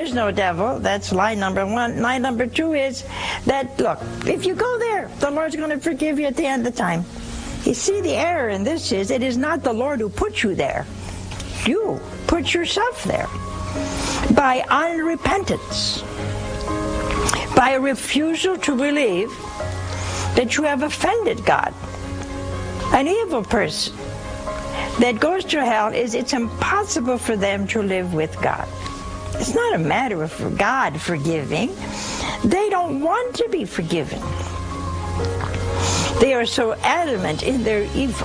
is no devil. That's lie number one. Lie number two is that, look, if you go there, the Lord's going to forgive you at the end of time. You see, the error in this is it is not the Lord who put you there. You put yourself there by unrepentance, by a refusal to believe that you have offended God. An evil person that goes to hell it's impossible for them to live with God. It's not a matter of God forgiving. They don't want to be forgiven. They are so adamant in their evil.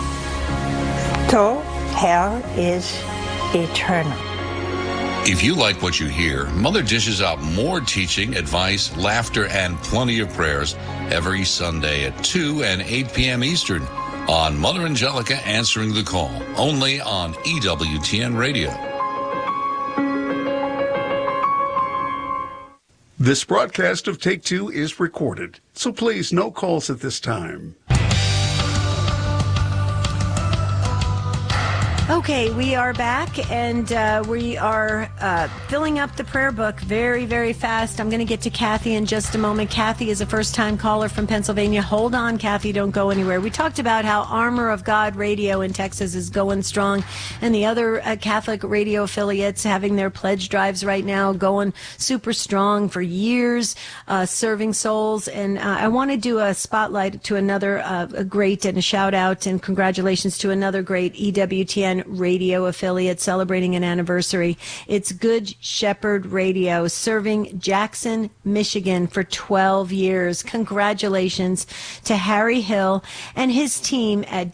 So hell is eternal. If you like what you hear, Mother dishes out more teaching, advice, laughter, and plenty of prayers every Sunday at 2 and 8 p.m. Eastern on Mother Angelica Answering the Call, only on EWTN Radio. This broadcast of Take Two is recorded, so please no calls at this time. Okay, we are back, and we are filling up the prayer book very, very fast. I'm going to get to Kathy in just a moment. Kathy is a first-time caller from Pennsylvania. Hold on, Kathy, don't go anywhere. We talked about how Armor of God Radio in Texas is going strong, and the other Catholic radio affiliates having their pledge drives right now, going super strong for years, serving souls. And I want to do a spotlight to another a great, and a shout-out and congratulations to another great EWTN radio affiliate celebrating an anniversary. It's Good Shepherd Radio, serving Jackson, Michigan for 12 years. Congratulations to Harry Hill and his team at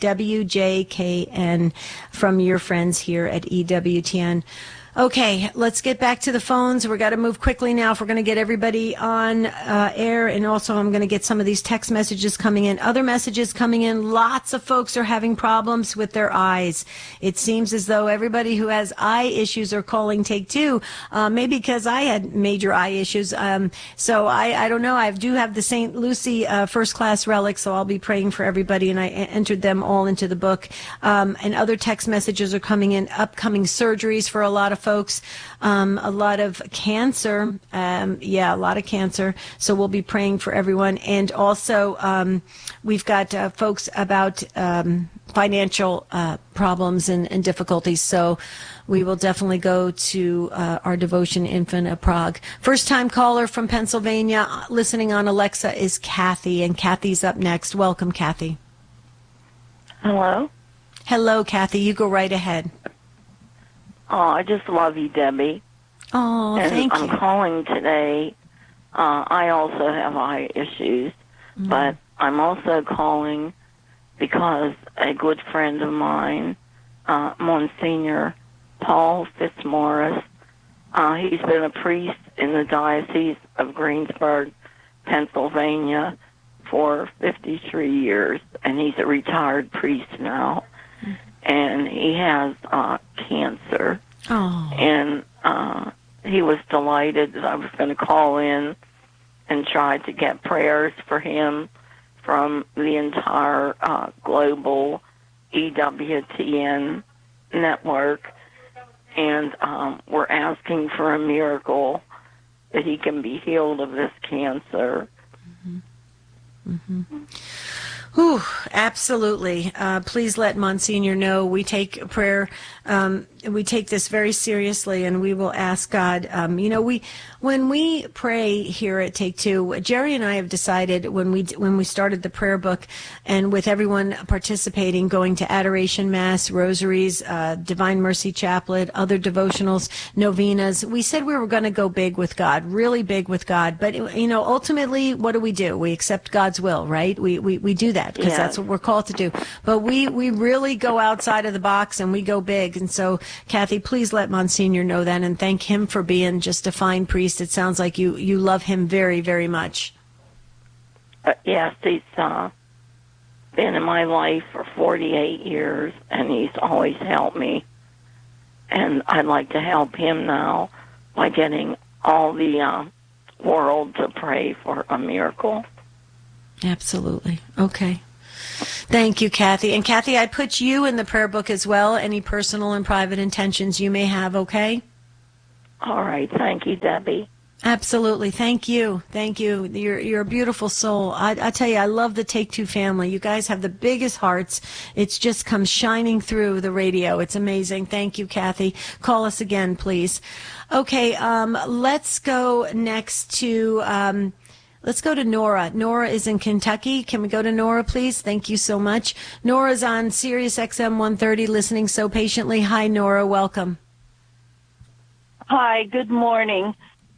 WJKN from your friends here at EWTN. Okay, let's get back to the phones. We've got to move quickly now if we're going to get everybody on air. And also, I'm going to get some of these text messages coming in. Other messages coming in. Lots of folks are having problems with their eyes. It seems as though everybody who has eye issues are calling Take Two. Maybe because I had major eye issues. So I don't know. I do have the St. Lucie first class relic, so I'll be praying for everybody. And I entered them all into the book. And other text messages are coming in. Upcoming surgeries for a lot of folks, a lot of cancer, a lot of cancer. So we'll be praying for everyone. And also, we've got folks about financial problems and difficulties. So we will definitely go to our devotion infant of Prague. First-time caller from Pennsylvania, listening on Alexa, is Kathy, and Kathy's up next. Welcome, Kathy. Hello? Hello, Kathy. You go right ahead. Oh, I just love you, Debbie. Oh, thank you. I'm calling today. I also have eye issues, but I'm also calling because a good friend of mine, Monsignor Paul Fitzmaurice, he's been a priest in the Diocese of Greensburg, Pennsylvania, for 53 years, and he's a retired priest now. And he has cancer. Oh. And he was delighted that I was going to call in and try to get prayers for him from the entire global EWTN network. And we're asking for a miracle that he can be healed of this cancer. Ooh, absolutely. Please let Monsignor know we take prayer. We take this very seriously, and we will ask God. When we pray here at Take Two, Jerry and I have decided when we started the prayer book, and with everyone participating, going to Adoration Mass, Rosaries, Divine Mercy Chaplet, other devotionals, novenas, we said we were going to go big with God, really big with God. But ultimately, what do? We accept God's will, right? We do that because that's what we're called to do. But we really go outside of the box and we go big. And so, Kathy, please let Monsignor know that and thank him for being just a fine priest. It sounds like you love him very, very much. Yes, he's been in my life for 48 years, and he's always helped me. And I'd like to help him now by getting all the world to pray for a miracle. Absolutely. Okay. Thank you, Kathy. And Kathy, I put you in the prayer book as well, any personal and private intentions you may have, okay? All right. Thank you, Debbie. Absolutely. Thank you. Thank you. You're a beautiful soul. I tell you, I love the Take Two family. You guys have the biggest hearts. It's just come shining through the radio. It's amazing. Thank you, Kathy. Call us again, please. Okay. Let's go next to, let's go to Nora. Nora is in Kentucky. Can we go to Nora, please? Thank you so much. Nora's on Sirius XM 130, listening so patiently. Hi, Nora. Welcome. Hi. Good morning.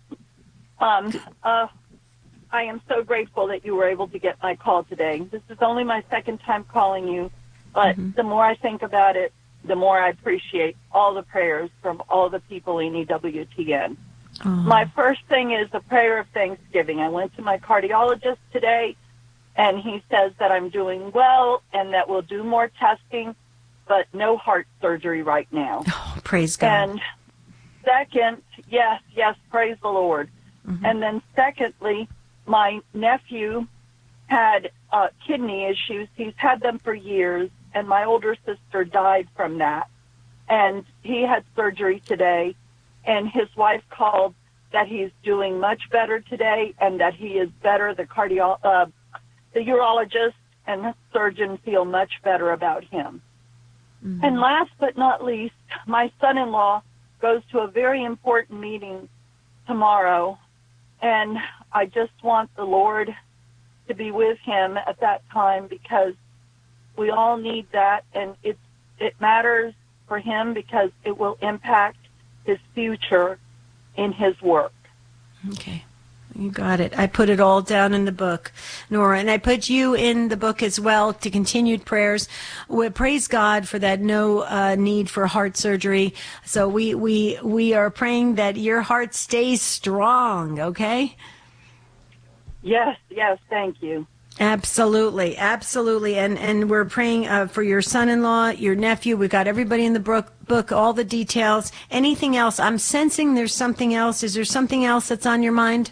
I am so grateful that you were able to get my call today. This is only my second time calling you, but the more I think about it, the more I appreciate all the prayers from all the people in EWTN. Oh. My first thing is a prayer of thanksgiving. I went to my cardiologist today, and he says that I'm doing well and that we'll do more testing, but no heart surgery right now. Oh, praise God. And second, yes, praise the Lord. And then secondly, my nephew had kidney issues. He's had them for years, and my older sister died from that. And he had surgery today, and his wife called that he's doing much better today and that he is better. The urologist and the surgeon feel much better about him. And last but not least, my son-in-law goes to a very important meeting tomorrow, and I just want the Lord to be with him at that time because we all need that, and it matters for him because it will impact his future in his work. Okay. You got it. I put it all down in the book, Nora, and I put you in the book as well to continued prayers. We praise God for that no need for heart surgery. So we are praying that your heart stays strong, okay? Yes, thank you. Absolutely. And we're praying for your son-in-law, your nephew. We've got everybody in the book, all the details. Anything else? I'm sensing there's something else. Is there something else that's on your mind?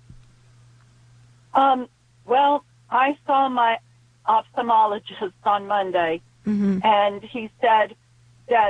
Well, I saw my ophthalmologist on Monday, and he said that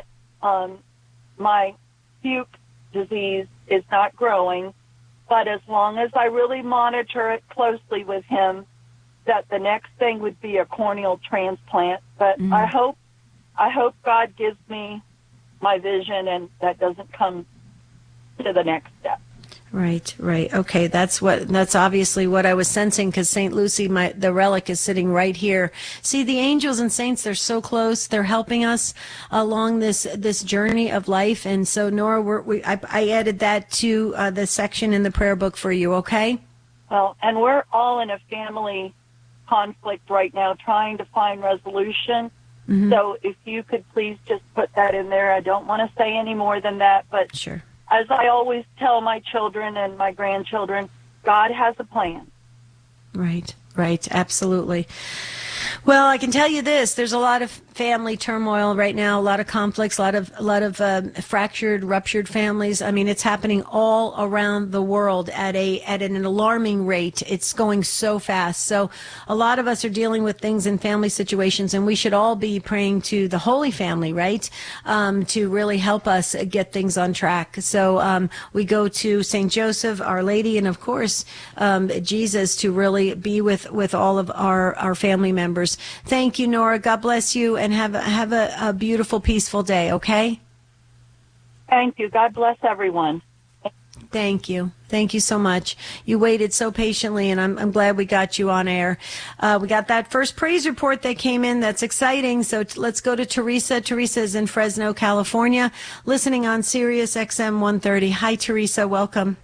my Fuchs disease is not growing, but as long as I really monitor it closely with him, that the next thing would be a corneal transplant. But I hope God gives me my vision and that doesn't come to the next step. Right. Okay, that's obviously what I was sensing because St. Lucy, the relic is sitting right here. See, the angels and saints, they're so close. They're helping us along this journey of life. And so, Nora, I added that to the section in the prayer book for you. Okay. Well, and we're all in a family conflict right now, trying to find resolution. So, if you could please just put that in there. I don't want to say any more than that, but sure. As I always tell my children and my grandchildren, God has a plan. Right. Absolutely. Well, I can tell you this: there's a lot of family turmoil right now, a lot of conflicts, a lot of fractured, ruptured families. I mean, it's happening all around the world at an alarming rate. It's going so fast. So a lot of us are dealing with things in family situations, and we should all be praying to the Holy Family, right, to really help us get things on track. So we go to St. Joseph, Our Lady, and of course Jesus to really be with all of our family members. Thank you, Nora. God bless you, and have a beautiful, peaceful day, okay? Thank you. God bless everyone. Thank you. Thank you so much. You waited so patiently, and I'm glad we got you on air. We got that first praise report that came in. That's exciting. So let's go to Teresa. Teresa is in Fresno, California, listening on Sirius XM 130. Hi, Teresa. Welcome.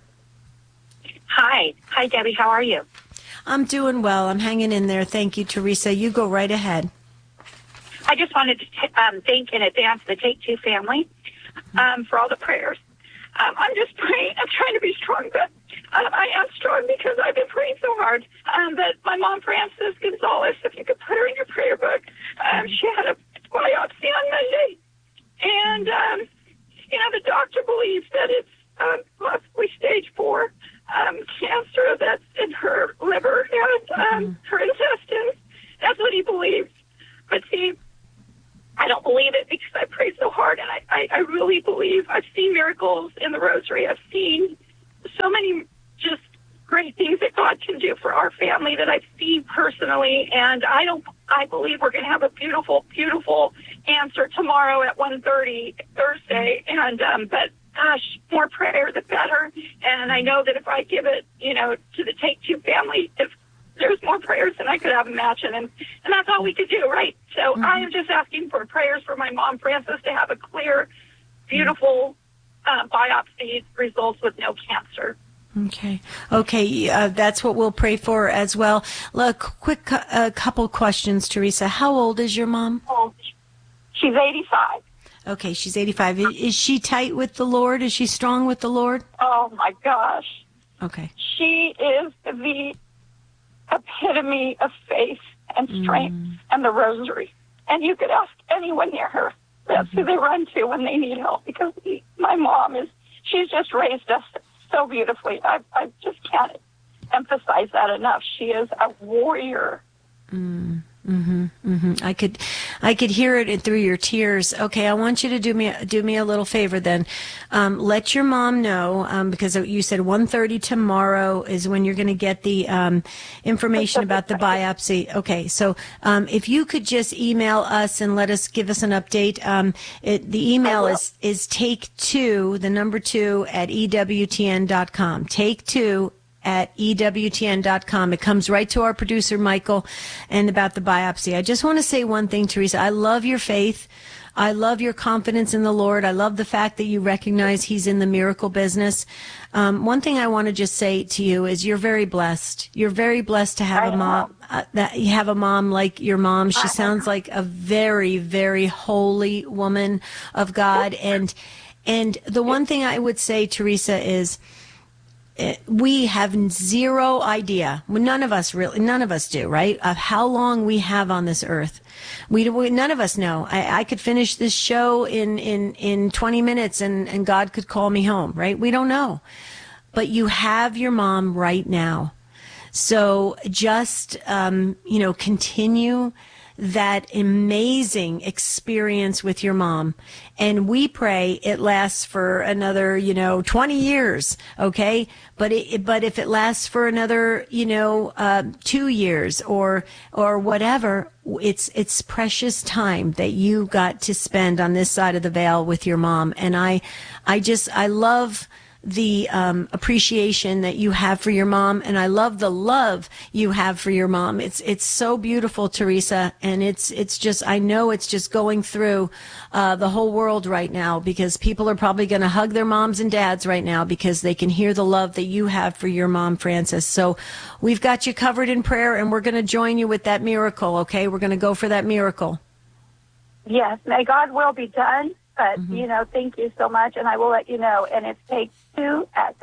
Hi, Debbie. How are you? I'm doing well. I'm hanging in there. Thank you, Teresa. You go right ahead. I just wanted to thank in advance the Take Two family for all the prayers. I'm just praying. I'm trying to be strong, but I am strong because I've been praying so hard. But my mom, Frances Gonzalez, if you could put her in your prayer book, she had a biopsy on Monday. And, the doctor believes that it's possibly stage 4 cancer that's in her liver and her intestines. That's what he believes. But see, I don't believe it because I pray so hard, and I really believe. I've seen miracles in the rosary. I've seen so many just great things that God can do for our family that I've seen personally, and I believe we're going to have a beautiful, beautiful answer tomorrow at 1:30 Thursday. And but gosh, more prayer the better. And I know that if I give it, to the Take Two family, if there's more prayers than I could have imagined, and that's all we could do, right? So I am just asking for prayers for my mom, Frances, to have a clear, beautiful biopsy results with no cancer. Okay. That's what we'll pray for as well. Look, quick, couple questions, Teresa. How old is your mom? She's 85. Okay, she's 85. Is she tight with the Lord? Is she strong with the Lord? Oh my gosh. Okay. She is the epitome of faith and strength and the rosary. And you could ask anyone near her. That's who they run to when they need help, because my mom she's just raised us so beautifully. I just can't emphasize that enough. She is a warrior. I could hear it through your tears. Okay, I want you to do me a little favor then. Let your mom know, because you said 1:30 tomorrow is when you're going to get the information about the biopsy. Okay, so if you could just email us and give us an update. The email is take2, the number 2 at EWTN.com. Take2 at EWTN.com. It comes right to our producer, Michael, and about the biopsy. I just want to say one thing, Teresa. I love your faith. I love your confidence in the Lord. I love the fact that you recognize He's in the miracle business. One thing I want to just say to you is you're very blessed. You're very blessed to have a mom, that you have a mom like your mom. She sounds like a very, very holy woman of God. And the one thing I would say, Teresa, is we have zero idea. None of us do, right? Of how long we have on this earth. None of us know. I could finish this show in 20 minutes and God could call me home, right? We don't know. But you have your mom right now. So just, continue that amazing experience with your mom. And we pray it lasts for another, 20 years. Okay. But if it lasts for another, 2 years or whatever, it's precious time that you got to spend on this side of the veil with your mom. And I love the appreciation that you have for your mom, and I love the love you have for your mom. It's so beautiful, Teresa, and it's just, I know it's just going through the whole world right now, because people are probably going to hug their moms and dads right now because they can hear the love that you have for your mom, Frances. So we've got you covered in prayer, and we're going to join you with that miracle. Okay, we're going to go for that miracle. Yes, may God will be done. But, thank you so much, and I will let you know. And it's Take Two at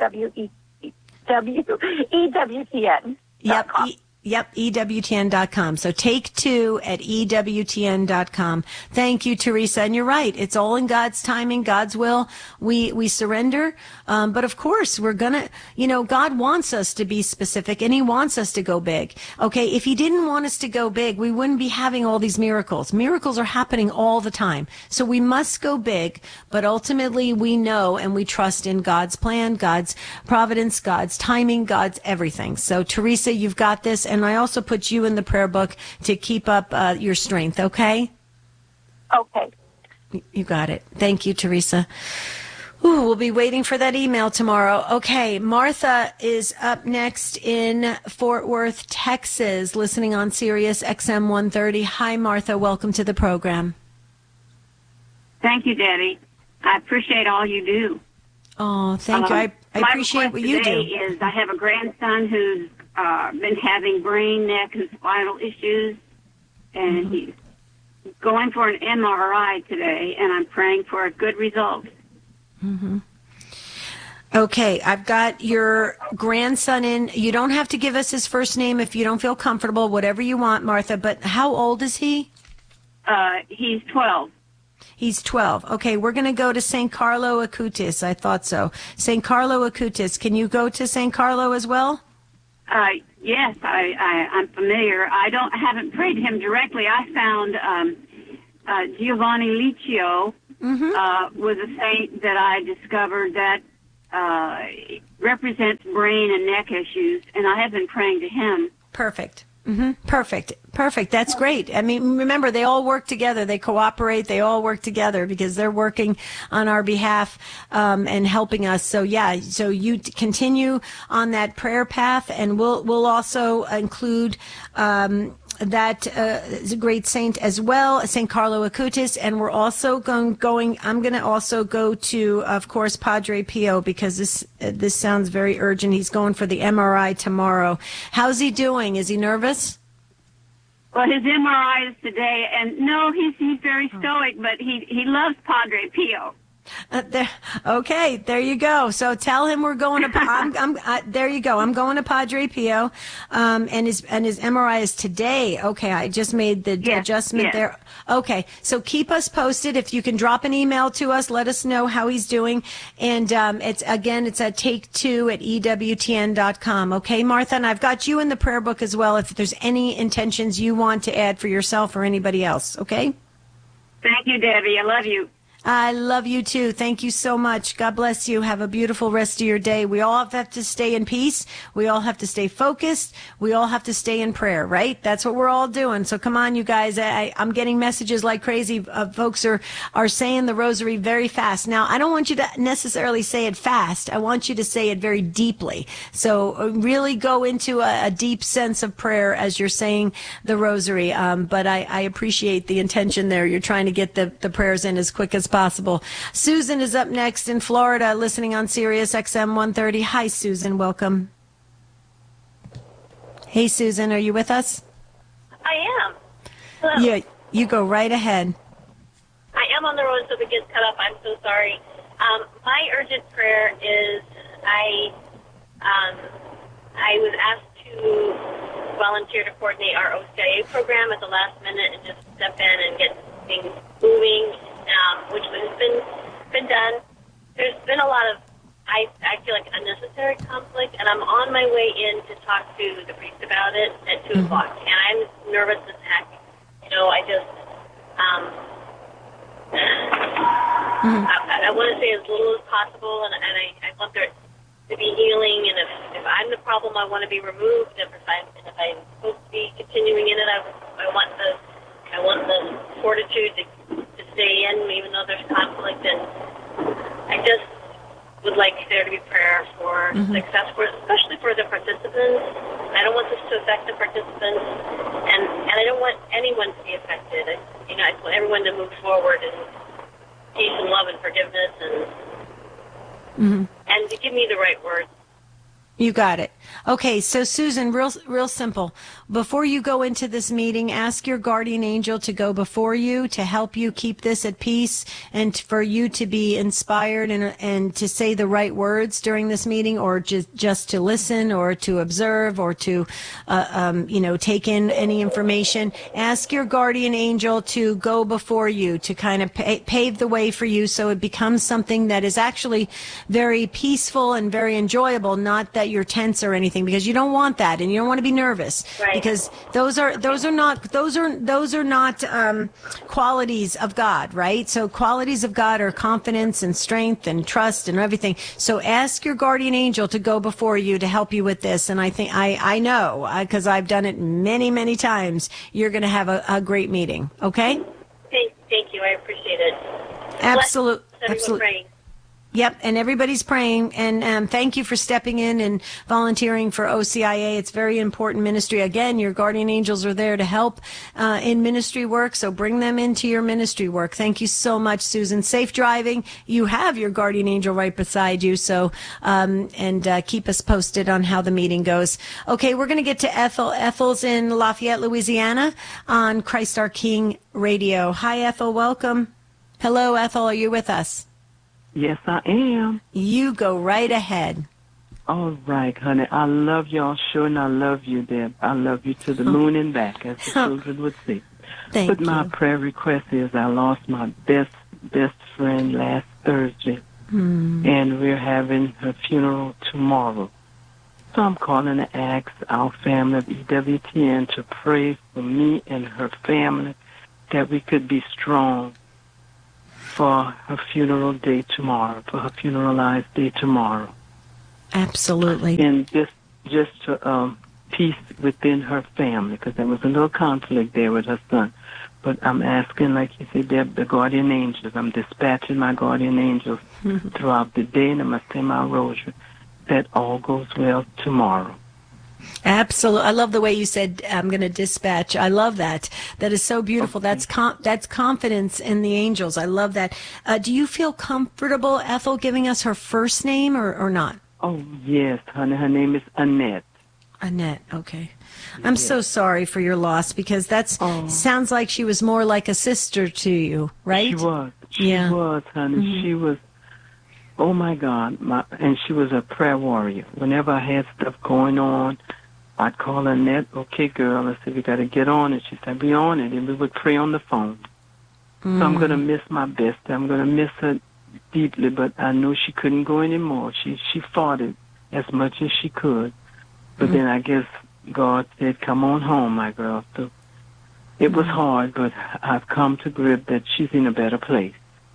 EWTN. Yep, EWTN.com. So Take2 at EWTN.com. Thank you, Teresa. And you're right. It's all in God's timing, God's will. We surrender. But of course, we're going to, God wants us to be specific, and He wants us to go big. Okay. If He didn't want us to go big, we wouldn't be having all these miracles. Miracles are happening all the time. So we must go big, but ultimately we know and we trust in God's plan, God's providence, God's timing, God's everything. So Teresa, you've got this. And I also put you in the prayer book to keep up your strength, okay? Okay. You got it. Thank you, Teresa. Ooh, we'll be waiting for that email tomorrow. Okay, Martha is up next in Fort Worth, Texas, listening on Sirius XM 130. Hi, Martha. Welcome to the program. Thank you, Debbie. I appreciate all you do. Oh, thank you. I appreciate what you do. My request today is I have a grandson who's been having brain, neck, and spinal issues, and he's going for an MRI today, and I'm praying for a good result. Okay, I've got your grandson in. You don't have to give us his first name if you don't feel comfortable, whatever you want, Martha, but how old is he? He's 12. He's 12. Okay, we're going to go to St. Carlo Acutis. I thought so. St. Carlo Acutis. Can you go to St. Carlo as well? Yes, I'm familiar. I haven't prayed to him directly. I found Giovanni Liccio was a saint that I discovered that represents brain and neck issues, and I have been praying to him. Perfect. Perfect. That's great. I mean, remember, they all work together. They cooperate. They all work together because they're working on our behalf and helping us. So, yeah, so you continue on that prayer path, and we'll also include that is a great saint as well, St. Carlo Acutis, and we're also I'm going to also go to, of course, Padre Pio, because this sounds very urgent. He's going for the MRI tomorrow. How's he doing? Is he nervous? Well, his MRI is today, and no, he's very stoic, but he loves Padre Pio. Okay, there you go. So tell him we're going to. There you go. I'm going to Padre Pio, and his MRI is today. Okay, I just made the adjustment there. Okay, so keep us posted. If you can drop an email to us, let us know how he's doing. And it's at take2@ewtn.com. Okay, Martha, and I've got you in the prayer book as well. If there's any intentions you want to add for yourself or anybody else. Okay. Thank you, Debbie. I love you. I love you too. Thank you so much. God bless you. Have a beautiful rest of your day. We all have to stay in peace. We all have to stay focused. We all have to stay in prayer, right? That's what we're all doing. So come on, you guys. I'm getting messages like crazy. Folks are saying the rosary very fast. Now, I don't want you to necessarily say it fast. I want you to say it very deeply. So really go into a deep sense of prayer as you're saying the rosary. But I appreciate the intention there. You're trying to get the prayers in as quick as possible. Susan is up next in Florida, listening on Sirius XM 130. Hi, Susan. Welcome. Hey, Susan, are you with us? I am. Hello. Yeah, you go right ahead. I am on the road, so if it gets cut off, I'm so sorry. My urgent prayer is I was asked to volunteer to coordinate our OCIA program at the last minute and just step in and get things moving. Which has been done. There's been a lot of, I feel like, unnecessary conflict, and I'm on my way in to talk to the priest about it at 2 o'clock, and I'm nervous as heck. You know, I just, I want to say as little as possible, and I want there to be healing, and if I'm the problem, I want to be removed. If I'm supposed to be continuing in it, I want the fortitude to stay in, even though there's conflict, and I just would like there to be prayer for success, especially for the participants. I don't want this to affect the participants, and I don't want anyone to be affected. I just want everyone to move forward in peace and love and forgiveness, and to give me the right words. You got it. Okay, so Susan, real simple. Before you go into this meeting, ask your guardian angel to go before you to help you keep this at peace and for you to be inspired and to say the right words during this meeting, or just to listen or to observe or to take in any information. Ask your guardian angel to go before you to kind of pave the way for you so it becomes something that is actually very peaceful and very enjoyable, not that you're tense or anything, because you don't want that and you don't want to be nervous, right? Because those are not qualities of God, right? So qualities of God are confidence and strength and trust and everything. So ask your guardian angel to go before you to help you with this. And I think I know, because I've done it many times, you're going to have a great meeting. Okay? Thank you. I appreciate it. Absolutely. Yep, and everybody's praying, and thank you for stepping in and volunteering for OCIA. It's very important ministry. Again, your guardian angels are there to help in ministry work, so bring them into your ministry work. Thank you so much, Susan. Safe driving. You have your guardian angel right beside you, so keep us posted on how the meeting goes. Okay, we're going to get to Ethel. Ethel's in Lafayette, Louisiana, on Christ Our King Radio. Hi, Ethel. Welcome. Hello, Ethel. Are you with us? Yes, I am. You go right ahead. All right, honey. I love y'all show, and I love you, Deb. I love you to the moon and back, as the children would say. Thank you. My prayer request is I lost my best friend last Thursday, and we're having her funeral tomorrow. So I'm calling to ask our family of EWTN to pray for me and her family that we could be strong for her funeral day tomorrow, for her funeralized day tomorrow. Absolutely. And just to peace within her family, because there was a little conflict there with her son. But I'm asking, like you said, the guardian angels. I'm dispatching my guardian angels throughout the day, and I'm going to say my rosary that all goes well tomorrow. Absolutely. I love the way you said, I'm going to dispatch. I love that. That is so beautiful. Okay. That's confidence in the angels. I love that. Do you feel comfortable, Ethel, giving us her first name or not? Oh, yes, honey. Her name is Annette. Annette, okay. I'm so sorry for your loss, because sounds like she was more like a sister to you, right? She was. She was, honey. Mm-hmm. She was, oh my God. And she was a prayer warrior. Whenever I had stuff going on, I'd call Annette, okay, girl. I said, we got to get on it. She said, be on it. And we would pray on the phone. So I'm going to miss my best. I'm going to miss her deeply, but I knew she couldn't go anymore. She fought it as much as she could. But then I guess God said, come on home, my girl. So it was hard, but I've come to grip that she's in a better place.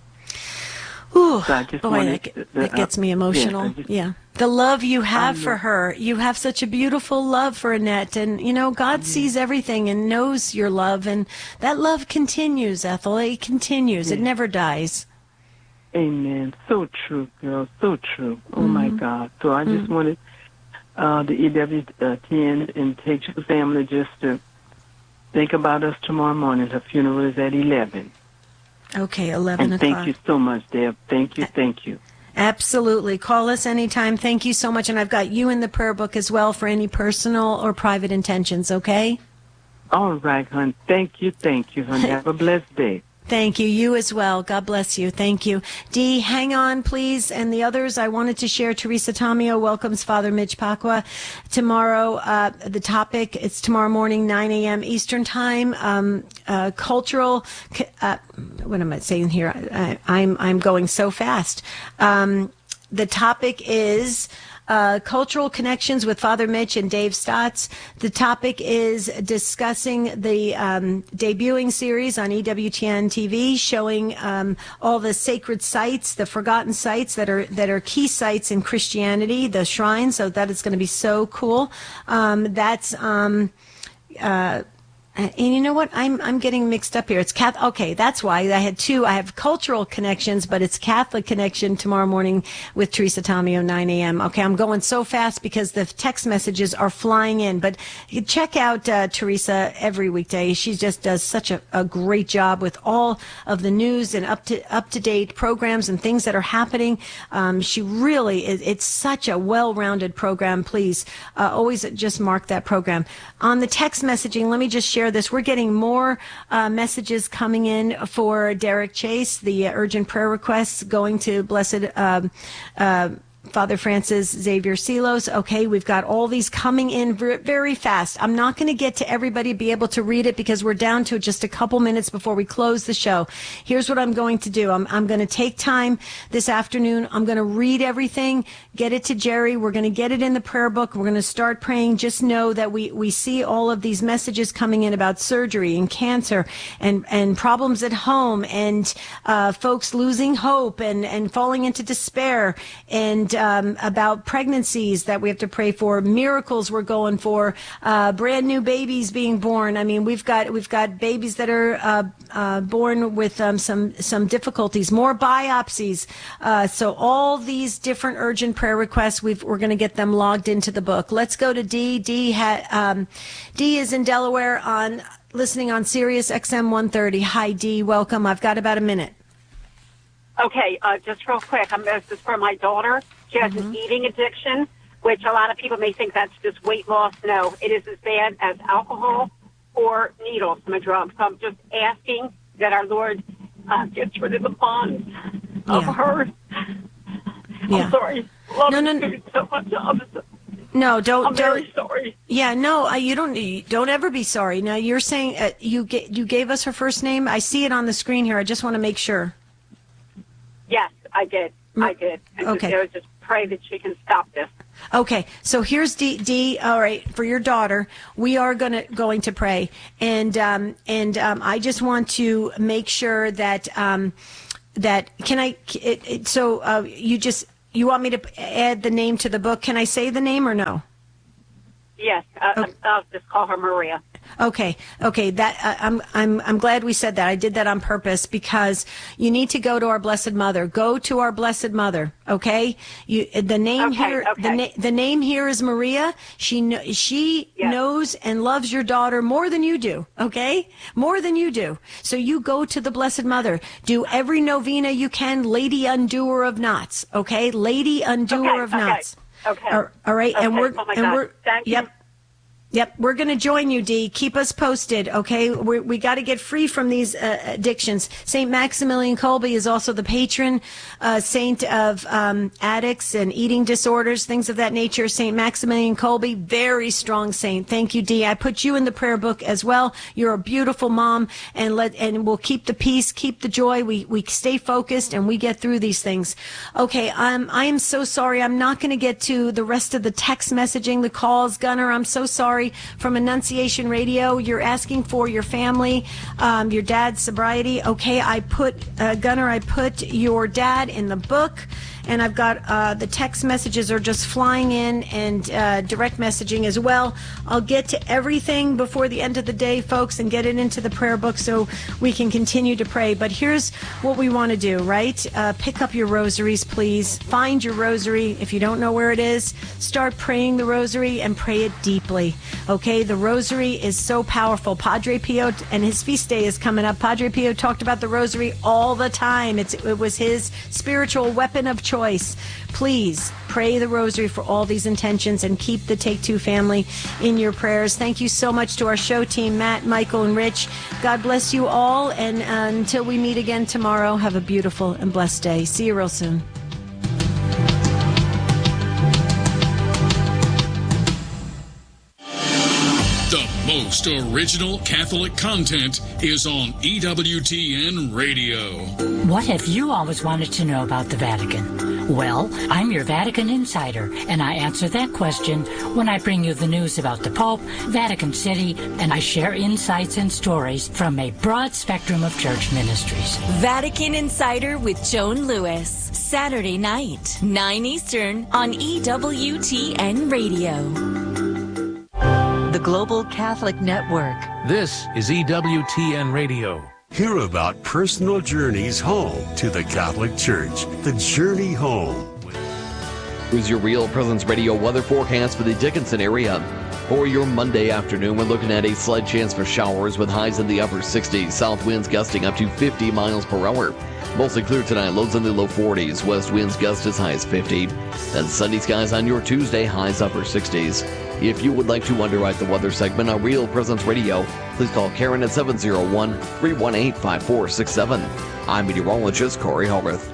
Ooh, so I just boy, that gets me emotional. Yeah. The love you have for her. You have such a beautiful love for Annette. And, God sees everything and knows your love. And that love continues, Ethel. It continues. It never dies. Amen. So true, girl. So true. Oh, my God. So I just wanted the EWTN and Take Two family just to think about us tomorrow morning. Her funeral is at 11. Okay, 11 o'clock. Thank you so much, Deb. Thank you. Absolutely. Call us anytime. Thank you so much. And I've got you in the prayer book as well for any personal or private intentions, okay? All right, hon. Thank you, hon. Have a blessed day. Thank you. You as well. God bless you. Thank you. Dee, hang on, please. And the others, I wanted to share. Teresa Tomeo welcomes Father Mitch Pacwa. Tomorrow, the topic, it's tomorrow morning, 9 a.m. Eastern Time. Cultural, what am I saying here? I'm going so fast. The topic is cultural connections with Father Mitch and Dave Stotts. The topic is discussing the debuting series on EWTN TV, showing all the sacred sites, the forgotten sites that are key sites in Christianity, the shrines. So that is going to be so cool. And you know what? I'm getting mixed up here. It's Catholic. Okay, that's why I had two. I have cultural connections, but it's Catholic connection tomorrow morning with Teresa Tomeo, 9 a.m. Okay, I'm going so fast because the text messages are flying in. But you check out Teresa every weekday. She just does such a great job with all of the news and up to date programs and things that are happening. She really is. It's such a well-rounded program. Please always just mark that program. On the text messaging, let me just share this. We're getting more messages coming in for Derek Chase, the urgent prayer requests going to Blessed Father Francis Xavier Silos. Okay, we've got all these coming in very fast. I'm not going to get to everybody, be able to read it because we're down to just a couple minutes before we close the show. Here's what I'm going to do. I'm going to take time this afternoon. I'm going to read everything, get it to Jerry. We're going to get it in the prayer book. We're going to start praying. Just know that we see all of these messages coming in about surgery and cancer and problems at home and folks losing hope and falling into despair and about pregnancies that we have to pray for, miracles we're going for, brand new babies being born. I mean, we've got babies that are born with some difficulties, more biopsies. So all these different urgent prayer requests, we're going to get them logged into the book. Let's go to Dee. Dee is in Delaware listening on Sirius XM 130. Hi, Dee. Welcome. I've got about a minute. Okay, just real quick. This is for my daughter. She has an eating addiction, which a lot of people may think that's just weight loss. No, it is as bad as alcohol or needles from a drug. So I'm just asking that our Lord gets rid of the bonds of her. Yeah. I'm sorry. No. So much. No, don't. I'm very sorry. Yeah, no, you don't ever be sorry. Now you're saying you gave us her first name. I see it on the screen here. I just want to make sure. Yes, I did. And okay. Just pray that she can stop this. Okay, so here's Dee. All right, for your daughter, we are going to pray, and I just want to make sure that you want me to add the name to the book? Can I say the name or no? Yes, I'll just call her Maria. Okay. That I'm glad we said that. I did that on purpose because you need to go to our Blessed Mother. Go to our Blessed Mother. Okay. The name here is Maria. She knows and loves your daughter more than you do. Okay, more than you do. So you go to the Blessed Mother. Do every novena you can. Lady Undoer of Knots. Okay, Lady Undoer of Knots. Okay. All right. Okay. And we're Thank you. Yep, we're going to join you, Dee. Keep us posted, okay? We got to get free from these addictions. St. Maximilian Kolbe is also the patron saint of addicts and eating disorders, things of that nature. St. Maximilian Kolbe, very strong saint. Thank you, Dee. I put you in the prayer book as well. You're a beautiful mom, and we'll keep the peace, keep the joy. We stay focused, and we get through these things. Okay, I am so sorry. I'm not going to get to the rest of the text messaging, the calls. Gunnar, I'm so sorry. From Annunciation Radio, you're asking for your family, your dad's sobriety. Okay, Gunnar, I put your dad in the book, and I've got the text messages are just flying in, and direct messaging as well. I'll get to everything before the end of the day, folks, and get it into the prayer book so we can continue to pray. But here's what we want to do, right? Pick up your rosaries, please. Find your rosary. If you don't know where it is, start praying the rosary and pray it deeply. Okay, the rosary is so powerful. Padre Pio, and his feast day is coming up. Padre Pio talked about the rosary all the time. It was his spiritual weapon of choice. Please pray the rosary for all these intentions and keep the Take Two family in your prayers. Thank you so much to our show team, Matt, Michael, and Rich. God bless you all, and until we meet again tomorrow, have a beautiful and blessed day. See you real soon. The most original Catholic content is on EWTN Radio. What have you always wanted to know about the Vatican? Well, I'm your Vatican insider, and I answer that question when I bring you the news about the Pope, Vatican City, and I share insights and stories from a broad spectrum of church ministries. Vatican Insider with Joan Lewis, Saturday night, 9 Eastern on EWTN Radio. The Global Catholic Network. This is EWTN Radio. Hear about personal journeys home to the Catholic Church. The Journey Home. Here's your Real Presence Radio weather forecast for the Dickinson area. For your Monday afternoon, we're looking at a slight chance for showers with highs in the upper 60s. South winds gusting up to 50 miles per hour. Mostly clear tonight, lows in the low 40s. West winds gust as high as 50. Then sunny skies on your Tuesday, highs upper 60s. If you would like to underwrite the weather segment on Real Presence Radio, please call Karen at 701-318-5467. I'm meteorologist Corey Hallworth.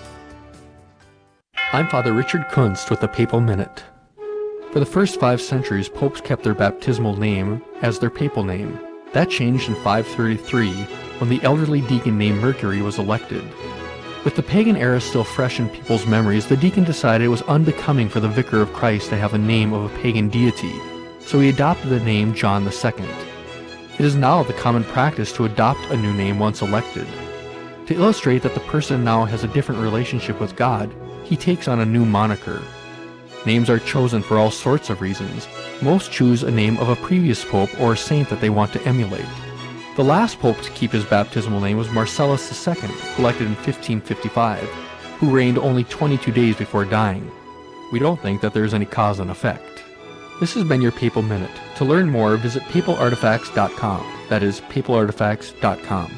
I'm Father Richard Kunst with the Papal Minute. For the first 5 centuries, popes kept their baptismal name as their papal name. That changed in 533 when the elderly deacon named Mercury was elected. With the pagan era still fresh in people's memories, the deacon decided it was unbecoming for the vicar of Christ to have the name of a pagan deity, so he adopted the name John II. It is now the common practice to adopt a new name once elected. To illustrate that the person now has a different relationship with God, he takes on a new moniker. Names are chosen for all sorts of reasons. Most choose a name of a previous pope or a saint that they want to emulate. The last pope to keep his baptismal name was Marcellus II, elected in 1555, who reigned only 22 days before dying. We don't think that there is any cause and effect. This has been your Papal Minute. To learn more, visit papalartifacts.com. That is papalartifacts.com.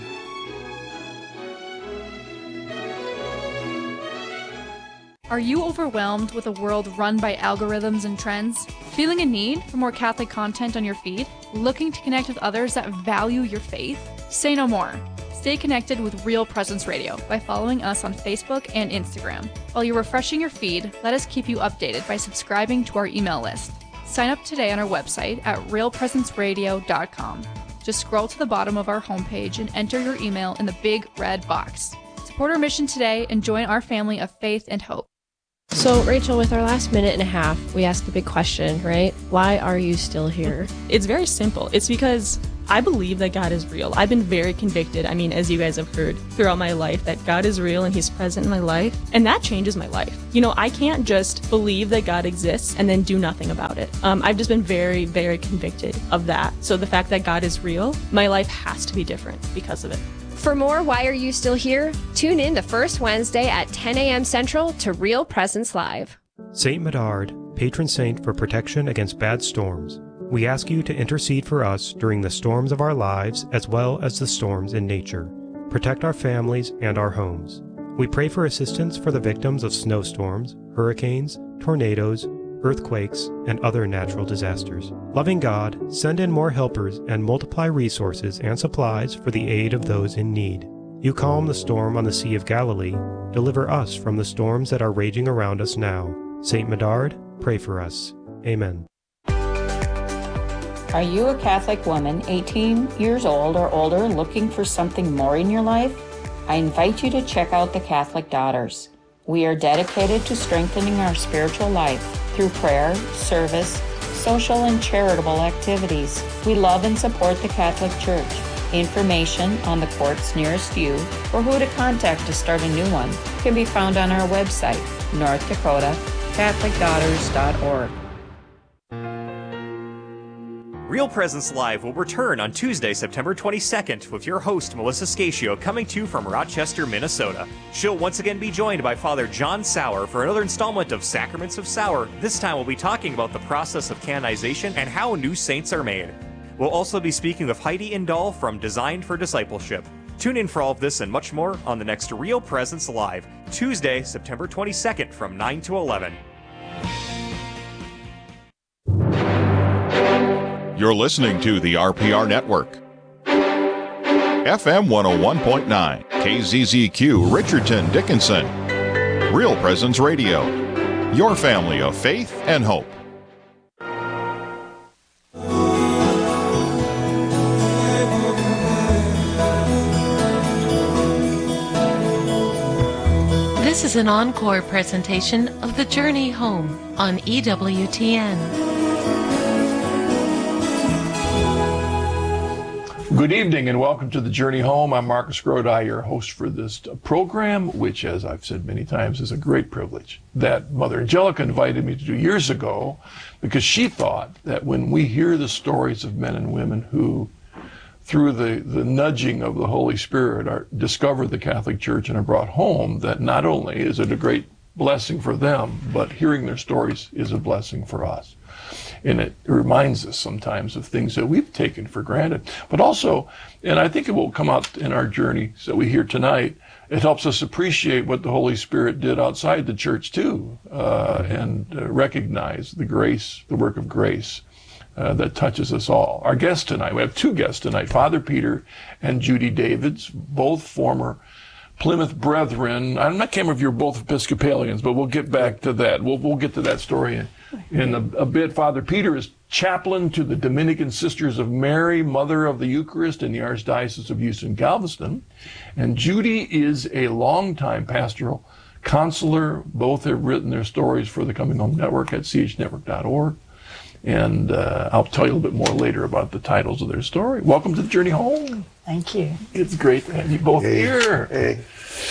Are you overwhelmed with a world run by algorithms and trends? Feeling a need for more Catholic content on your feed? Looking to connect with others that value your faith? Say no more. Stay connected with Real Presence Radio by following us on Facebook and Instagram. While you're refreshing your feed, let us keep you updated by subscribing to our email list. Sign up today on our website at realpresenceradio.com. Just scroll to the bottom of our homepage and enter your email in the big red box. Support our mission today and join our family of faith and hope. So, Rachel, with our last minute and a half, we ask the big question, right? Why are you still here? It's very simple. It's because I believe that God is real. I've been very convicted, as you guys have heard throughout my life, that God is real and He's present in my life, and that changes my life. I can't just believe that God exists and then do nothing about it. I've just been very, very convicted of that. So the fact that God is real, my life has to be different because of it. For more Why Are You Still Here? Tune in the first Wednesday at 10 a.m. Central to Real Presence Live. Saint Medard, patron saint for protection against bad storms. We ask you to intercede for us during the storms of our lives as well as the storms in nature. Protect our families and our homes. We pray for assistance for the victims of snowstorms, hurricanes, tornadoes, earthquakes, and other natural disasters. Loving God, send in more helpers and multiply resources and supplies for the aid of those in need. You calm the storm on the Sea of Galilee. Deliver us from the storms that are raging around us now. Saint Medard, pray for us. Amen. Are you a Catholic woman, 18 years old or older, looking for something more in your life? I invite you to check out the Catholic Daughters. We are dedicated to strengthening our spiritual life through prayer, service, social and charitable activities. We love and support the Catholic Church. Information on the courts nearest you or who to contact to start a new one can be found on our website, NorthDakotaCatholicDaughters.org. Real Presence Live will return on Tuesday, September 22nd with your host, Melissa Scatio, coming to you from Rochester, Minnesota. She'll once again be joined by Father John Sauer for another installment of Sacraments of Sauer. This time we'll be talking about the process of canonization and how new saints are made. We'll also be speaking with Heidi Indahl from Designed for Discipleship. Tune in for all of this and much more on the next Real Presence Live, Tuesday, September 22nd from 9 to 11. You're listening to the RPR Network. FM 101.9, KZZQ, Richardson, Dickinson. Real Presence Radio. Your family of faith and hope. This is an encore presentation of The Journey Home on EWTN. Good evening and welcome to The Journey Home. I'm Marcus Grodi, your host for this program, which, as I've said many times, is a great privilege that Mother Angelica invited me to do years ago because she thought that when we hear the stories of men and women who, through the nudging of the Holy Spirit, discovered the Catholic Church and are brought home, that not only is it a great blessing for them, but hearing their stories is a blessing for us. And it reminds us sometimes of things that we've taken for granted. But also, and I think it will come out in our journey that we hear tonight, it helps us appreciate what the Holy Spirit did outside the church too, and recognize the grace, the work of grace that touches us all. Our guests tonight, we have two guests tonight, Father Peter and Judy Davids, both former Plymouth Brethren. I can't remember if you're both Episcopalians, but we'll get back to that. We'll get to that story in a bit. Father Peter is chaplain to the Dominican Sisters of Mary, Mother of the Eucharist in the Archdiocese of Houston, Galveston. And Judy is a longtime pastoral counselor. Both have written their stories for the Coming Home Network at chnetwork.org. And I'll tell you a little bit more later about the titles of their story. Welcome to The Journey Home. Thank you. It's great to have you both here. Hey.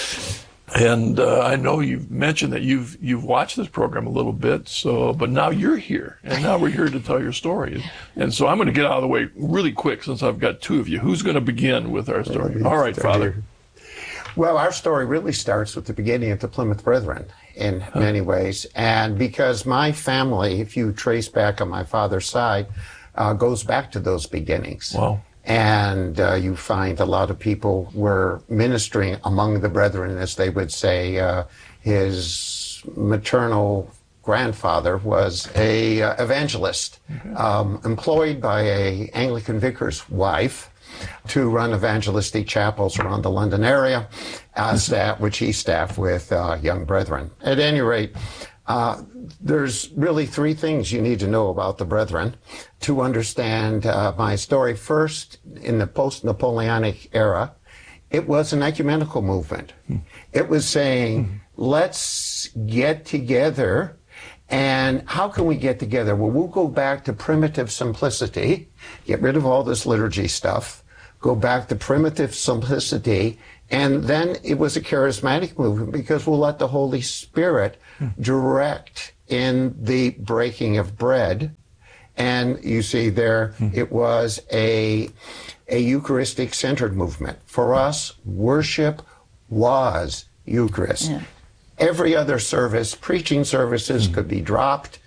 And I know you've mentioned that you've watched this program a little bit, but now you're here, and now we're here to tell your story. And so I'm going to get out of the way really quick since I've got two of you. Who's going to begin with our story? All right, Father. Well, our story really starts with the beginning of the Plymouth Brethren in many ways. And because my family, if you trace back on my father's side, goes back to those beginnings. Wow. And you find a lot of people were ministering among the brethren, as they would say. His maternal grandfather was a evangelist, employed by a Anglican vicar's wife to run evangelistic chapels around the London area, which he staffed with young brethren. At any rate, there's really three things you need to know about the Brethren to understand my story. First, in the post-Napoleonic era, it was an ecumenical movement. It was saying, let's get together And how can we get together? Well, we'll go back to primitive simplicity, get rid of all this liturgy stuff, go back to primitive simplicity, and then it was a charismatic movement because we'll let the Holy Spirit direct in the breaking of bread. And you see there, it was a Eucharistic-centered movement. For us, worship was Eucharist. Yeah. Every other service, preaching services could be dropped.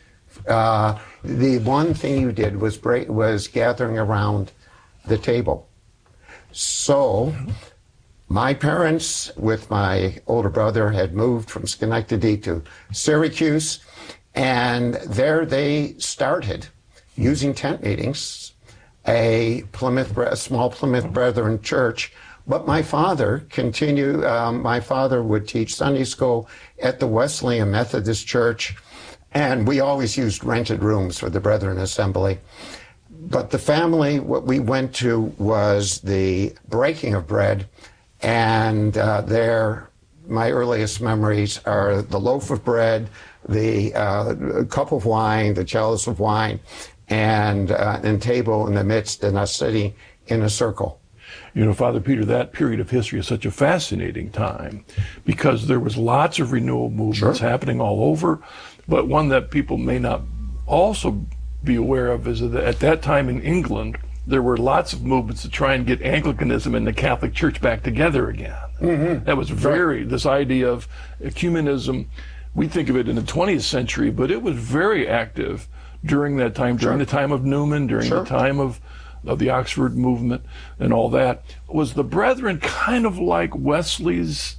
The one thing you did was gathering around the table. So my parents, with my older brother, had moved from Schenectady to Syracuse, and there they started using tent meetings, a small Plymouth Brethren church. But my father continued, my father would teach Sunday school at the Wesleyan Methodist Church, and we always used rented rooms for the Brethren Assembly. But the family, what we went to was the breaking of bread, and there, my earliest memories are the loaf of bread, the cup of wine, the chalice of wine, and table in the midst, and us sitting in a circle. You know, Father Peter, that period of history is such a fascinating time because there was lots of renewal movements happening all over, but one that people may not also be aware of is that at that time in England, there were lots of movements to try and get Anglicanism and the Catholic Church back together again. Mm-hmm. That was this idea of ecumenism, we think of it in the 20th century, but it was very active during that time, during the time of Newman, during the time of the Oxford movement and all that. Was the Brethren kind of like Wesley's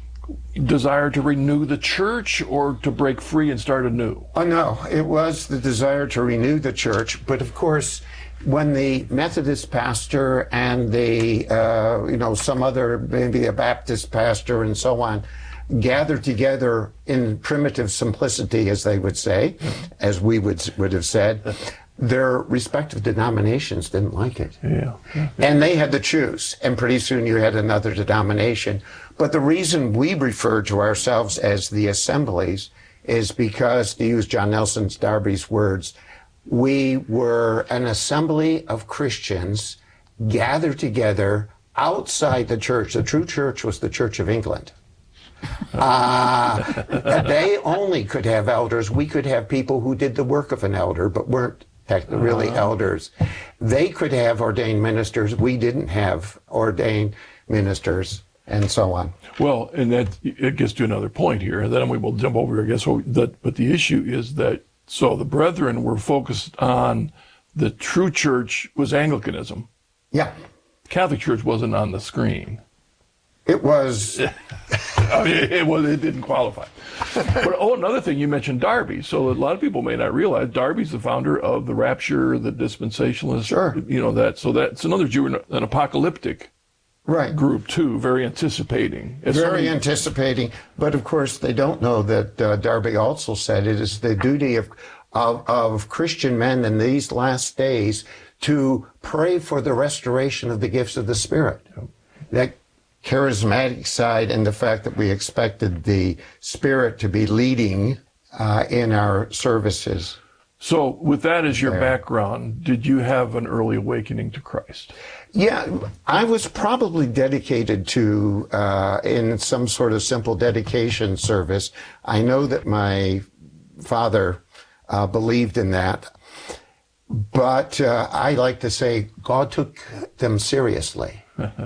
desire to renew the church or to break free and start anew? Oh, no, it was the desire to renew the church. But of course, when the Methodist pastor and the, some other, maybe a Baptist pastor and so on, gathered together in primitive simplicity, as they would say, as we would have said, their respective denominations didn't like it. And they had to choose, and pretty soon you had another denomination. But the reason we refer to ourselves as the assemblies is because, to use John Nelson Darby's words, we were an assembly of Christians gathered together outside the church. The true church was the Church of England. They only could have elders. We could have people who did the work of an elder, but weren't really elders. They could have ordained ministers. We didn't have ordained ministers, and so on. Well, and that it gets to another point here, and then we will jump over, I guess. But the issue is that, so the Brethren were focused on the true church was Anglicanism. Yeah. Catholic Church wasn't on the screen. It was. It didn't qualify. But another thing, you mentioned Darby. So a lot of people may not realize Darby's the founder of the Rapture, the Dispensationalists. Sure. So that's another Jew, an apocalyptic group too, very anticipating. Anticipating. But of course, they don't know that Darby also said it is the duty of Christian men in these last days to pray for the restoration of the gifts of the Spirit. That charismatic side, and the fact that we expected the Spirit to be leading in our services. So with that as your background, did you have an early awakening to Christ? Yeah, I was probably dedicated to, in some sort of simple dedication service. I know that my father believed in that. But I like to say God took them seriously.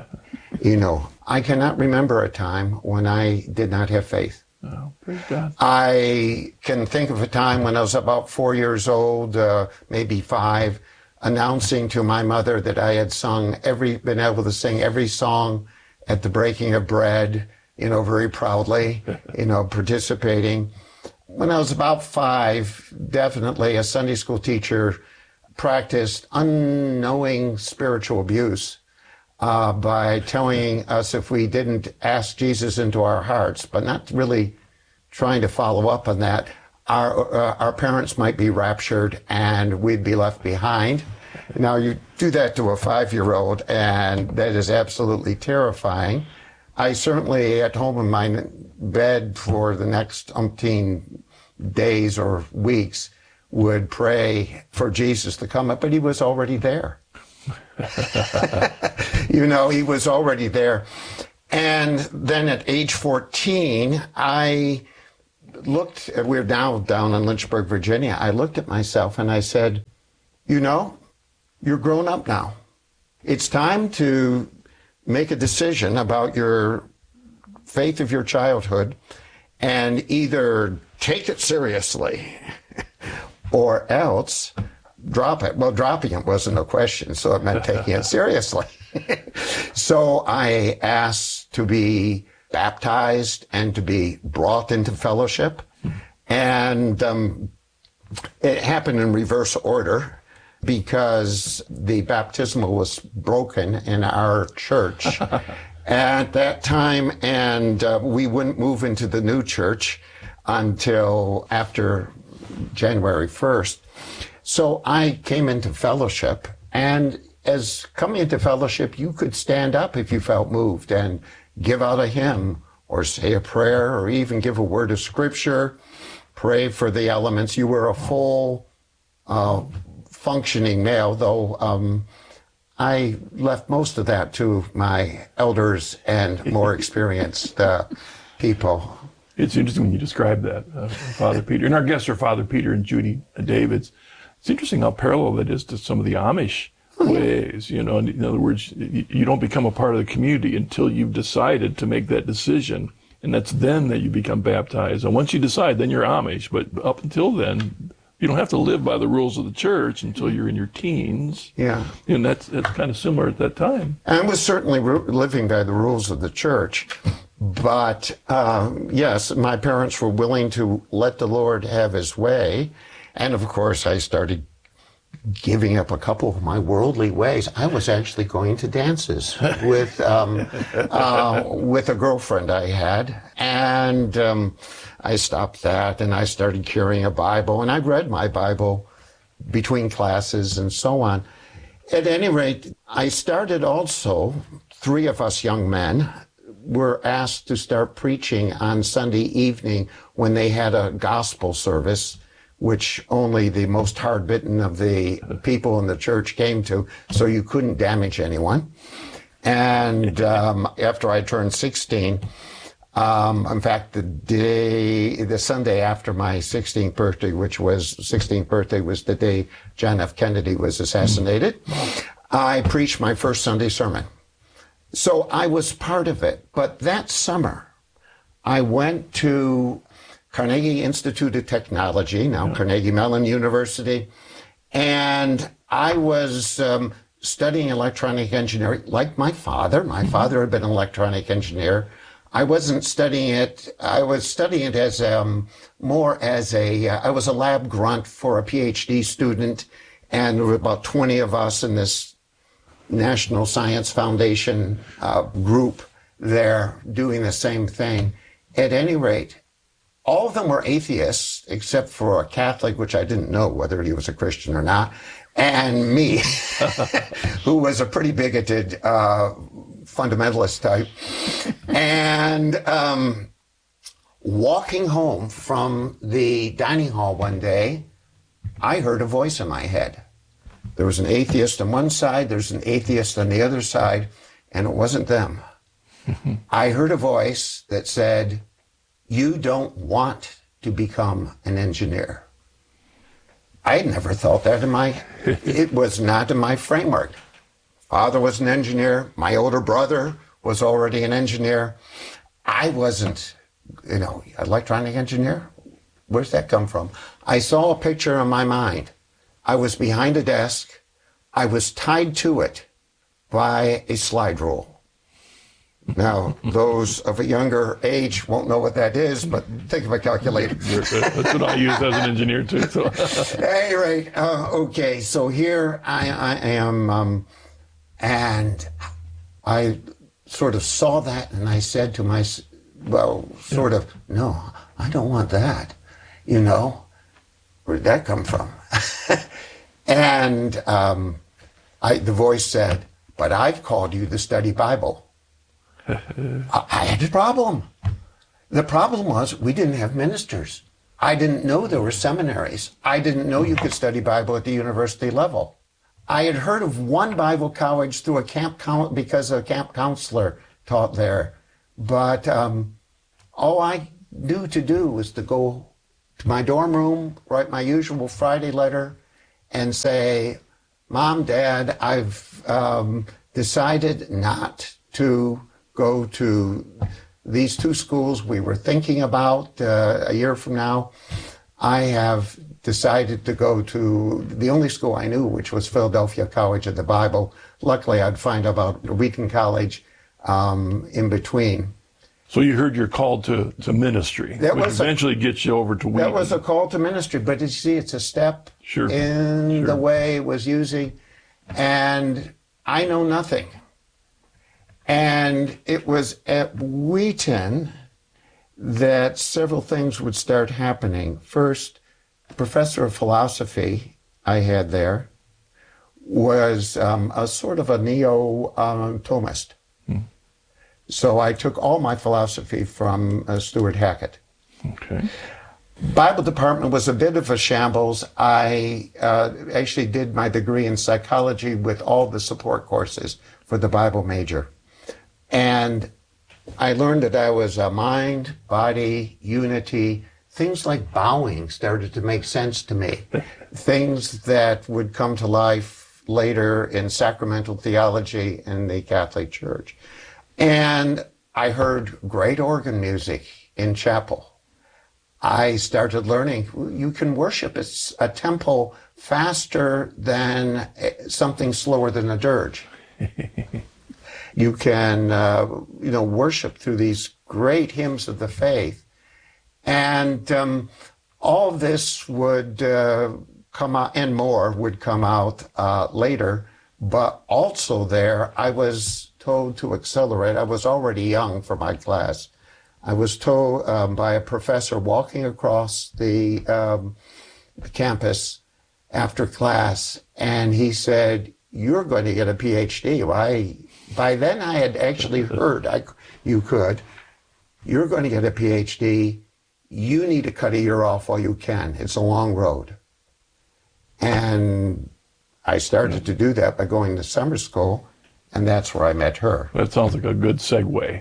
I cannot remember a time when I did not have faith. Oh, praise God. I can think of a time when I was about 4 years old, maybe 5, announcing to my mother that I had been able to sing every song at the breaking of bread, very proudly, participating. When I was about 5, definitely a Sunday school teacher practiced unknowing spiritual abuse by telling us if we didn't ask Jesus into our hearts, but not really trying to follow up on that, our parents might be raptured and we'd be left behind. Now, you do that to a 5-year-old, and that is absolutely terrifying. I certainly, at home in my bed for the next umpteen days or weeks, would pray for Jesus to come up, but he was already there. He was already there. And then at age 14, I looked, we're now down in Lynchburg, Virginia. I looked at myself and I said, you're grown up now. It's time to make a decision about your faith of your childhood and either take it seriously or else drop it. Well, dropping it wasn't a question, so it meant taking it seriously. So I asked to be baptized and to be brought into fellowship. And it happened in reverse order because the baptismal was broken in our church at that time, and we wouldn't move into the new church until after January 1st. So I came into fellowship, and as coming into fellowship, you could stand up if you felt moved and give out a hymn or say a prayer or even give a word of scripture, pray for the elements. You were a full functioning male, though I left most of that to my elders and more experienced people. It's interesting when you describe that, Father Peter. And our guests are Father Peter and Judy Davids. It's interesting how parallel that is to some of the Amish ways. In other words, you don't become a part of the community until you've decided to make that decision. And that's then that you become baptized. And once you decide, then you're Amish. But up until then, you don't have to live by the rules of the church until you're in your teens. Yeah. And that's kind of similar at that time. I was certainly living by the rules of the church. But yes, my parents were willing to let the Lord have his way. And of course, I started giving up a couple of my worldly ways. I was actually going to dances with a girlfriend I had. And I stopped that, and I started carrying a Bible. And I read my Bible between classes and so on. At any rate, I started also, 3 of us young men were asked to start preaching on Sunday evening when they had a gospel service, which only the most hard-bitten of the people in the church came to, so you couldn't damage anyone. And after I turned 16, in fact, the Sunday after my 16th birthday, which was 16th birthday, was the day John F. Kennedy was assassinated, I preached my first Sunday sermon. So I was part of it. But that summer, I went to Carnegie Institute of Technology, now Carnegie Mellon University, and I was studying electronic engineering like my father. My father had been an electronic engineer. I wasn't studying it. I was studying it as more as I was a lab grunt for a PhD student, and there were about 20 of us in this National Science Foundation group there doing the same thing. At any rate, all of them were atheists, except for a Catholic, which I didn't know whether he was a Christian or not, and me, who was a pretty bigoted fundamentalist type. And walking home from the dining hall one day, I heard a voice in my head. There was an atheist on one side, there's an atheist on the other side, and it wasn't them. I heard a voice that said, "You don't want to become an engineer." I had never thought that it was not in my framework. Father was an engineer. My older brother was already an engineer. I wasn't, electronic engineer. Where's that come from? I saw a picture in my mind. I was behind a desk. I was tied to it by a slide rule. Now, those of a younger age won't know what that is, but think of a calculator. That's what I use as an engineer, too. So. At any rate, okay, so here I am, and I sort of saw that, and I said to myself, no, I don't want that. Where'd that come from? And the voice said, "But I've called you to study Bible." I had a problem. The problem was we didn't have ministers. I didn't know there were seminaries. I didn't know you could study Bible at the university level. I had heard of one Bible college through because a camp counselor taught there. But all I knew to do was to go to my dorm room, write my usual Friday letter, and say, Mom, Dad, I've decided not to go to these two schools we were thinking about a year from now. I have decided to go to the only school I knew, which was Philadelphia College of the Bible. Luckily, I'd find about Wheaton College in between. So you heard you're called to ministry, which eventually gets you over to Wheaton. That was a call to ministry, but you see, it's a step in the way it was using, and I know nothing. And it was at Wheaton that several things would start happening. First, the professor of philosophy I had there was a sort of a neo-Thomist. So I took all my philosophy from Stuart Hackett. Okay. Bible department was a bit of a shambles. I actually did my degree in psychology with all the support courses for the Bible major. And I learned that I was a mind, body, unity. Things like bowing started to make sense to me. Things that would come to life later in sacramental theology in the Catholic Church. And I heard great organ music in chapel. I started learning you can worship a tempo faster than something slower than a dirge. You can, worship through these great hymns of the faith. And all of this would come out, and more would come out later. But also there, I was told to accelerate. I was already young for my class. I was told by a professor walking across the campus after class, and he said, "You're going to get a PhD." By then I had actually heard you could. You're going to get a PhD. You need to cut a year off while you can. It's a long road. And I started to do that by going to summer school, and that's where I met her. That sounds like a good segue.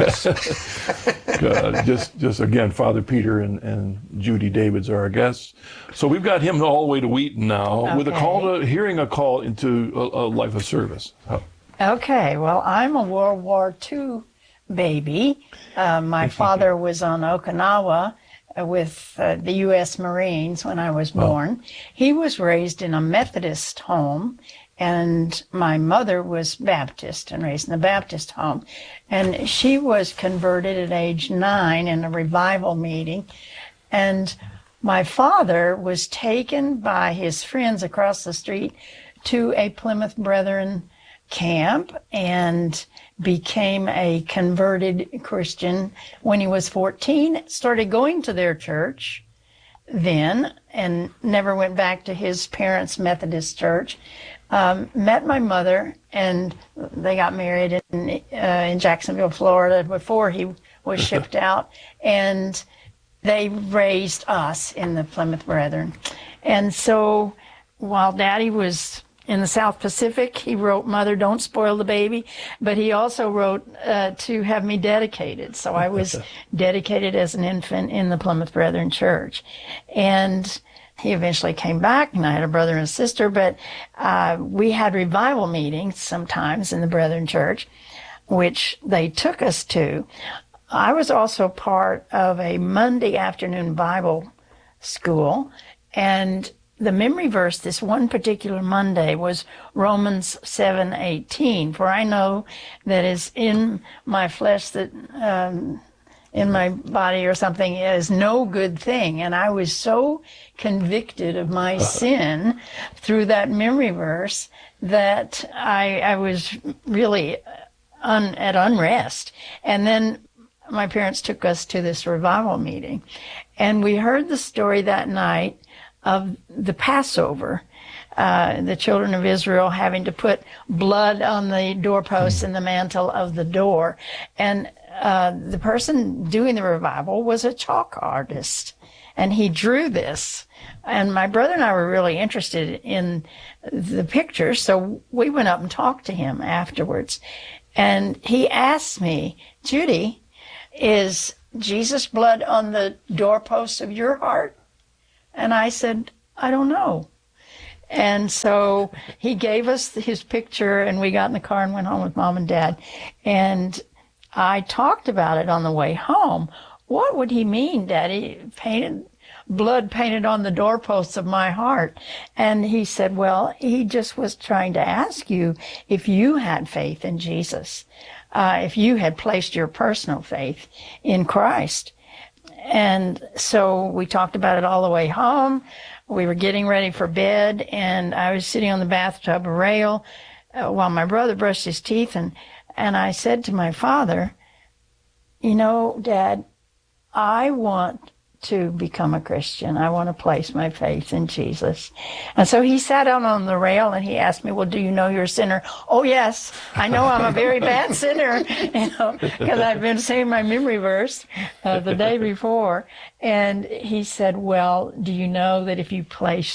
Just again, Father Peter and Judy Davids are our guests. So we've got him all the way to Wheaton now, with hearing a call into a life of service. Okay, well, I'm a World War II baby. My father was on Okinawa with the U.S. Marines when I was born. He was raised in a Methodist home, and my mother was Baptist and raised in a Baptist home. And she was converted at age 9 in a revival meeting. And my father was taken by his friends across the street to a Plymouth Brethren camp and became a converted Christian when he was 14, started going to their church then and never went back to his parents' Methodist church. Met my mother, and they got married in Jacksonville, Florida before he was shipped out, and they raised us in the Plymouth Brethren. And so while Daddy was in the South Pacific, he wrote, "Mother, don't spoil the baby," but he also wrote to have me dedicated. So I was dedicated as an infant in the Plymouth Brethren Church. And he eventually came back, and I had a brother and a sister, but we had revival meetings sometimes in the Brethren Church, which they took us to. I was also part of a Monday afternoon Bible school, and the memory verse this one particular Monday was Romans 7:18. "For I know that is in my flesh, that in my body or something, is no good thing." And I was so convicted of my sin through that memory verse that I was really at unrest. And then my parents took us to this revival meeting, and we heard the story that night of the Passover, the children of Israel having to put blood on the doorposts and the mantle of the door. And the person doing the revival was a chalk artist. And he drew this. And my brother and I were really interested in the picture, so we went up and talked to him afterwards. And he asked me, Judy, is Jesus' blood on the doorposts of your heart? And I said, I don't know. And so he gave us his picture, and we got in the car and went home with Mom and Dad. And I talked about it on the way home. What would he mean, Daddy? Blood painted on the doorposts of my heart. And he said, well, he just was trying to ask you if you had faith in Jesus, if you had placed your personal faith in Christ. And so we talked about it all the way home. We were getting ready for bed, and I was sitting on the bathtub rail while my brother brushed his teeth, and I said to my father, you know, Dad, I want to become a Christian. I want to place my faith in Jesus. And so he sat down on the rail and he asked me, well, do you know you're a sinner? Oh, yes, I know I'm a very bad sinner, because I've been saying my memory verse the day before. And he said, well, do you know that if you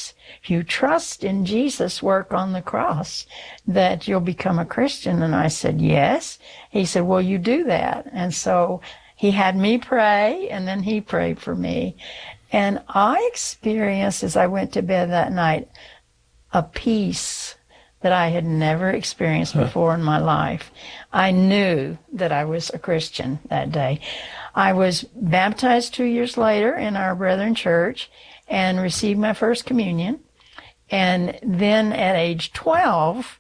trust in Jesus' work on the cross, that you'll become a Christian? And I said, yes. He said, well, you do that. And so he had me pray, and then he prayed for me. And I experienced, as I went to bed that night, a peace that I had never experienced before in my life. I knew that I was a Christian that day. I was baptized 2 years later in our Brethren church and received my first communion. And then at age 12,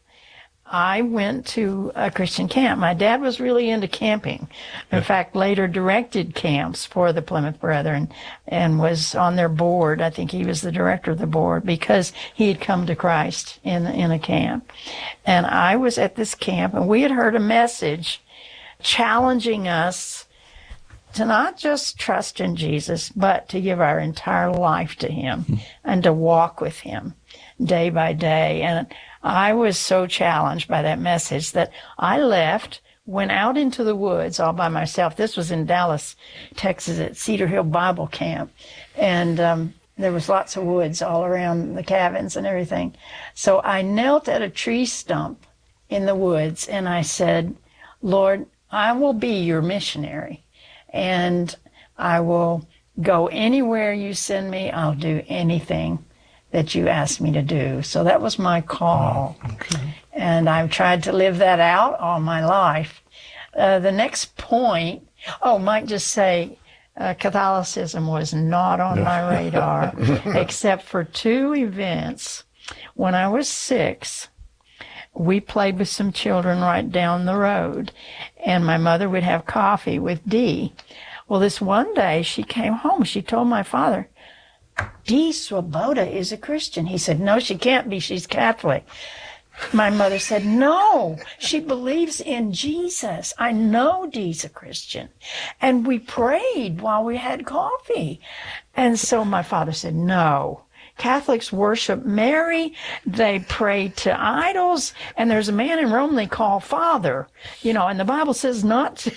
I went to a Christian camp. My dad was really into camping. In fact, later directed camps for the Plymouth Brethren and was on their board. I think he was the director of the board because he had come to Christ in a camp. And I was at this camp, and we had heard a message challenging us to not just trust in Jesus, but to give our entire life to him and to walk with him day by day. And I was so challenged by that message that I left, went out into the woods all by myself. This was in Dallas, Texas, at Cedar Hill Bible Camp. And there was lots of woods all around the cabins and everything. So I knelt at a tree stump in the woods, and I said, Lord, I will be your missionary, and I will go anywhere you send me. I'll do anything that you asked me to do. So that was my call. Oh, okay. And I've tried to live that out all my life. The next point, might just say, Catholicism was not on my radar, except for two events. When I was 6, we played with some children right down the road, and my mother would have coffee with Dee. Well, this one day she came home. She told my father, Dee Swoboda is a Christian. He said, no, she can't be. She's Catholic. My mother said, no, she believes in Jesus. I know Dee's a Christian. And we prayed while we had coffee. And so my father said, no. Catholics worship Mary, they pray to idols, and there's a man in Rome they call Father, and the Bible says not to,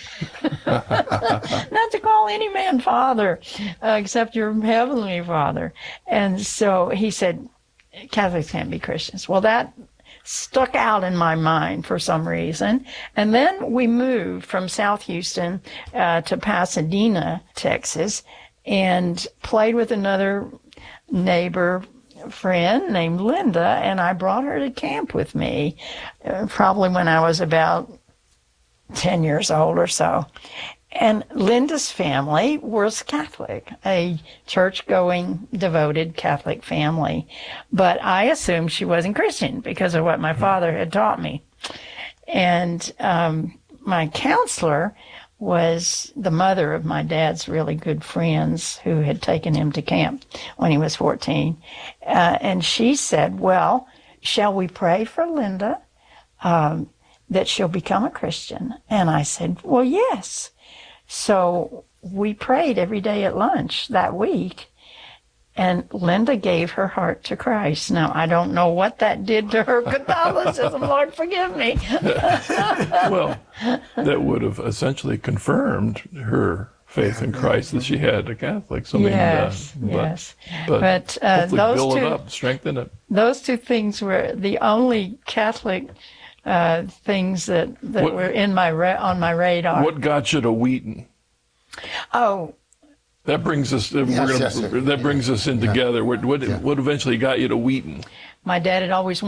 not to call any man Father, except your heavenly Father. And so he said, Catholics can't be Christians. Well, that stuck out in my mind for some reason. And then we moved from South Houston to Pasadena, Texas, and played with another neighbor friend named Linda, and I brought her to camp with me, probably when I was about 10 years old or so. And Linda's family was Catholic, a church-going, devoted Catholic family. But I assumed she wasn't Christian because of what my father had taught me. And my counselor was the mother of my dad's really good friends who had taken him to camp when he was 14. And she said, well, shall we pray for Linda that she'll become a Christian? And I said, well, yes. So we prayed every day at lunch that week. And Linda gave her heart to Christ. Now, I don't know what that did to her Catholicism. Lord, forgive me. Well, that would have essentially confirmed her faith in Christ that she had, a Catholic. So yes. But hopefully those build two, it up, strengthen it. Those two things were the only Catholic things that were in on my radar. What got you to Wheaton? Oh. That brings us. That brings us in together. What eventually got you to Wheaton? My dad had always